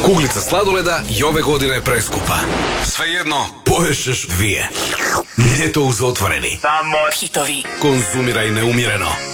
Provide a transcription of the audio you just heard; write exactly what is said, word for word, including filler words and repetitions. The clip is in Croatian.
Kuglica sladoleda i ove godine preskupa. Svejedno, poješćeš dvije. Ljeto uz otvoreni. Samo hitovi. Konzumiraj neumjereno.